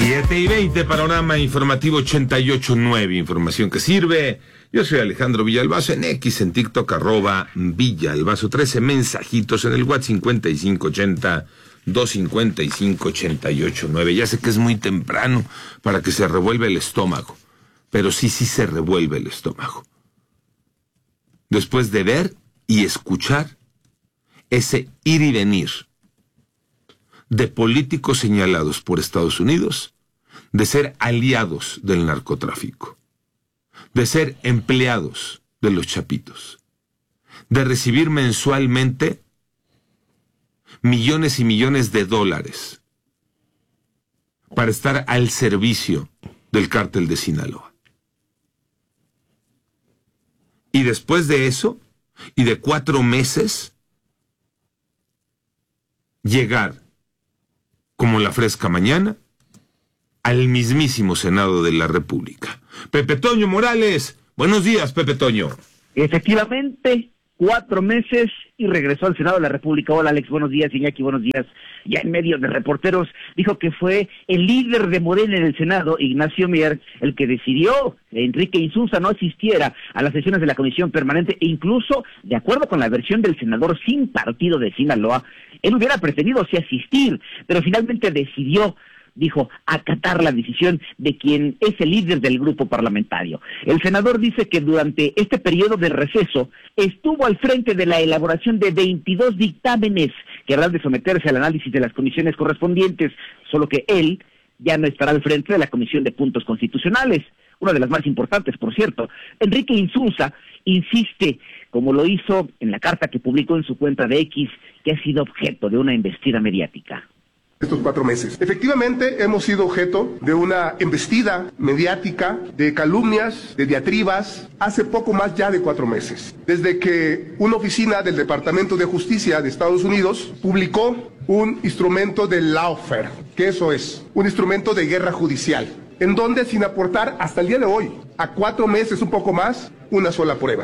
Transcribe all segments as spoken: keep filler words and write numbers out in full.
siete y veinte, panorama informativo ochenta y ocho punto nueve, información que sirve. Yo soy Alejandro Villalbazo, en X, en TikTok, arroba Villalbazo, trece mensajitos en el WhatsApp cincuenta y cinco ochenta, doscientos cincuenta y cinco, ochenta y ocho nueve. Ya sé que es muy temprano para que se revuelva el estómago, pero sí, sí se revuelve el estómago. Después de ver y escuchar ese ir y venir de políticos señalados por Estados Unidos de ser aliados del narcotráfico, de ser empleados de los chapitos, de recibir mensualmente millones y millones de dólares para estar al servicio del cártel de Sinaloa. Y después de eso, y de cuatro meses, llegar como la fresca mañana al mismísimo Senado de la República. Pepe Toño Morales, buenos días, Pepe Toño. Efectivamente, cuatro meses y regresó al Senado de la República. Hola, Alex, buenos días. Iñaki, buenos días. Ya en medio de reporteros, dijo que fue el líder de Morena en el Senado, Ignacio Mier, el que decidió que Enrique Insunza no asistiera a las sesiones de la Comisión Permanente, e incluso, de acuerdo con la versión del senador sin partido de Sinaloa, él hubiera preferido sí asistir, pero finalmente decidió, dijo, acatar la decisión de quien es el líder del grupo parlamentario. El senador dice que durante este periodo de receso estuvo al frente de la elaboración de veintidós dictámenes que habrán de someterse al análisis de las comisiones correspondientes, solo que él ya no estará al frente de la Comisión de Puntos Constitucionales, una de las más importantes, por cierto. Enrique Insunza insiste, como lo hizo en la carta que publicó en su cuenta de X, que ha sido objeto de una embestida mediática. Estos cuatro meses. Efectivamente, hemos sido objeto de una embestida mediática, de calumnias, de diatribas, hace poco más ya de cuatro meses. Desde que una oficina del Departamento de Justicia de Estados Unidos publicó un instrumento de lawfare, que eso es, un instrumento de guerra judicial, en donde sin aportar hasta el día de hoy, a cuatro meses, un poco más, una sola prueba.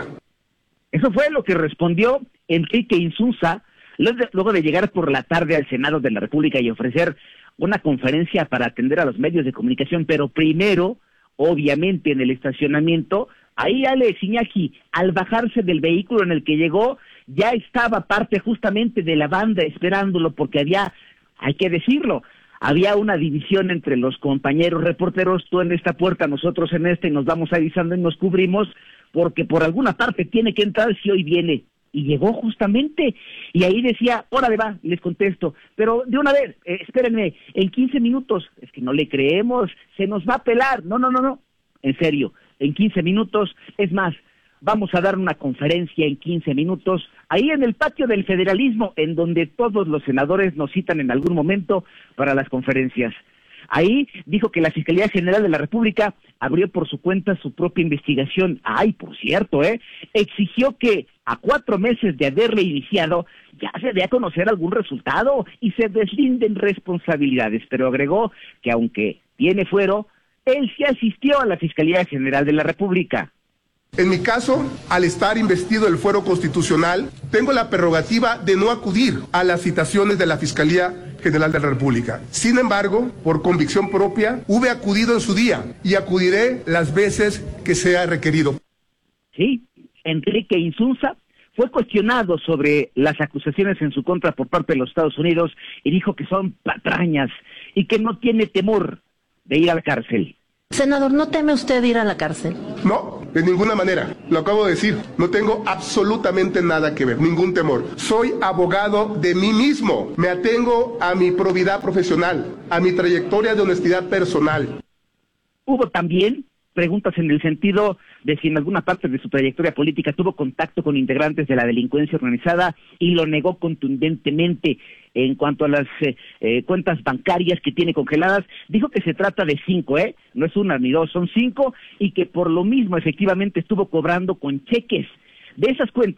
Eso fue lo que respondió Enrique Insunza, luego de llegar por la tarde al Senado de la República y ofrecer una conferencia para atender a los medios de comunicación, pero primero, obviamente en el estacionamiento, ahí Alex, Iñaki, al bajarse del vehículo en el que llegó, ya estaba parte justamente de la banda esperándolo, porque había, hay que decirlo, había una división entre los compañeros reporteros, tú en esta puerta, nosotros en esta, y nos vamos avisando y nos cubrimos, porque por alguna parte tiene que entrar si hoy viene. Y llegó justamente, y ahí decía, órale va, les contesto, pero de una vez, eh, espérenme, en quince minutos, es que no le creemos, se nos va a pelar, no, no, no, no, en serio, en quince minutos, es más, vamos a dar una conferencia en quince minutos, ahí en el patio del federalismo, en donde todos los senadores nos citan en algún momento para las conferencias. Ahí dijo que la Fiscalía General de la República abrió por su cuenta su propia investigación. Ay, por cierto, ¿eh? Exigió que a cuatro meses de haberle iniciado ya se dé a conocer algún resultado y se deslinden responsabilidades, pero agregó que aunque tiene fuero, él sí asistió a la Fiscalía General de la República. En mi caso, al estar investido el fuero constitucional, tengo la prerrogativa de no acudir a las citaciones de la Fiscalía General de la República. Sin embargo, por convicción propia, hube acudido en su día y acudiré las veces que sea requerido. Sí, Enrique Insunza fue cuestionado sobre las acusaciones en su contra por parte de los Estados Unidos y dijo que son patrañas y que no tiene temor de ir a la cárcel. Senador, ¿no teme usted ir a la cárcel? No, de ninguna manera. Lo acabo de decir. No tengo absolutamente nada que ver, ningún temor. Soy abogado de mí mismo. Me atengo a mi probidad profesional, a mi trayectoria de honestidad personal. Hubo también preguntas en el sentido de si en alguna parte de su trayectoria política tuvo contacto con integrantes de la delincuencia organizada y lo negó contundentemente. En cuanto a las eh, eh, cuentas bancarias que tiene congeladas, dijo que se trata de cinco, ¿eh? No es una ni dos, son cinco, y que por lo mismo efectivamente estuvo cobrando con cheques. De esas cuentas,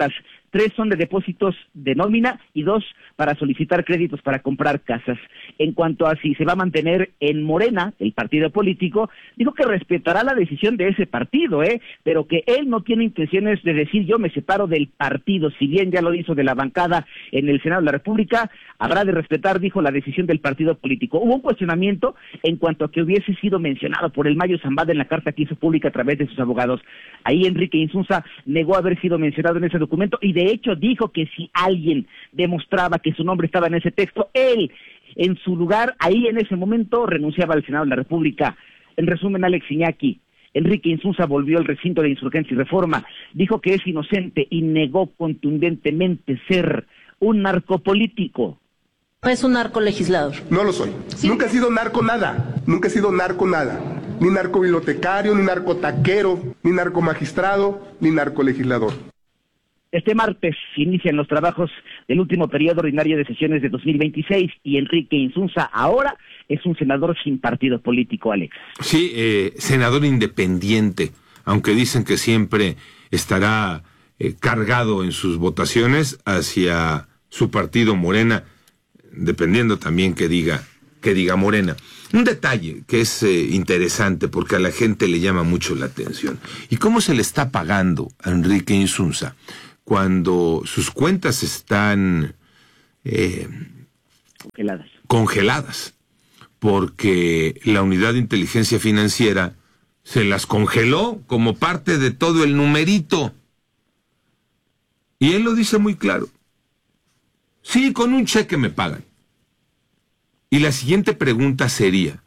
tres son de depósitos de nómina y dos para solicitar créditos para comprar casas. En cuanto a si se va a mantener en Morena, el partido político, dijo que respetará la decisión de ese partido, ¿eh? pero que él no tiene intenciones de decir yo me separo del partido, si bien ya lo hizo de la bancada en el Senado de la República, habrá de respetar, dijo, la decisión del partido político. Hubo un cuestionamiento en cuanto a que hubiese sido mencionado por el Mayo Zambada en la carta que hizo pública a través de sus abogados. Ahí Enrique Insunza negó haber sido mencionado en ese documento y de hecho dijo que si alguien demostraba que su nombre estaba en ese texto, él, en su lugar, ahí en ese momento, renunciaba al Senado de la República. En resumen, Alex Iñaki, Enrique Insunza volvió al recinto de Insurgencia y Reforma, dijo que es inocente y negó contundentemente ser un narcopolítico. Es un narcolegislador. No lo soy. ¿Sí? Nunca he sido narco nada. Nunca he sido narco nada. Ni narcobibliotecario, ni narcotaquero, ni narcomagistrado, ni narcolegislador. Este martes inician los trabajos del último periodo ordinario de sesiones de dos mil veintiséis y Enrique Insunza ahora es un senador sin partido político, Alex. Sí, eh, senador independiente, aunque dicen que siempre estará eh, cargado en sus votaciones hacia su partido Morena, dependiendo también que diga, que diga Morena. Un detalle que es eh, interesante porque a la gente le llama mucho la atención. ¿Y cómo se le está pagando a Enrique Insunza cuando sus cuentas están eh, congeladas? congeladas? Porque la Unidad de Inteligencia Financiera se las congeló como parte de todo el numerito. Y él lo dice muy claro. Sí, con un cheque me pagan. Y la siguiente pregunta sería,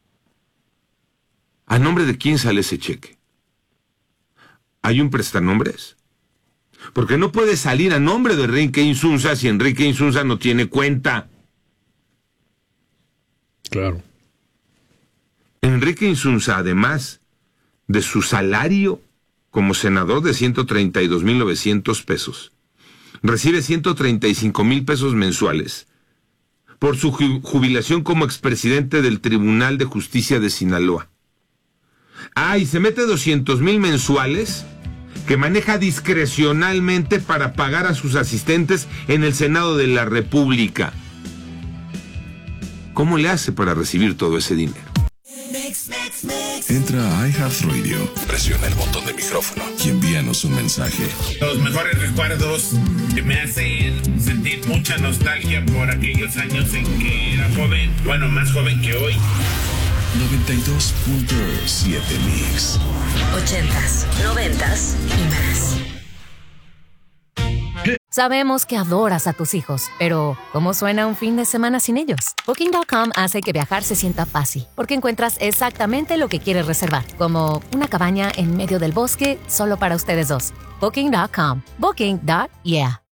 ¿a nombre de quién sale ese cheque? ¿Hay un prestanombres? Porque no puede salir a nombre de Enrique Insunza si Enrique Insunza no tiene cuenta. Claro. Enrique Insunza, además de su salario como senador de ciento treinta y dos mil novecientos pesos, recibe ciento treinta y cinco mil pesos mensuales por su jubilación como expresidente del Tribunal de Justicia de Sinaloa. Ah, y se mete doscientos mil mensuales que maneja discrecionalmente para pagar a sus asistentes en el Senado de la República. ¿Cómo le hace para recibir todo ese dinero? Entra a iHeartRadio, presiona el botón de micrófono y envíanos un mensaje. Los mejores recuerdos que me hacen sentir mucha nostalgia por aquellos años en que era joven, bueno, más joven que hoy. noventa y dos punto siete Mix. Ochentas, noventas y más. Sabemos que adoras a tus hijos, pero ¿cómo suena un fin de semana sin ellos? Booking punto com hace que viajar se sienta fácil, porque encuentras exactamente lo que quieres reservar, como una cabaña en medio del bosque solo para ustedes dos. Booking punto com. Booking. Yeah.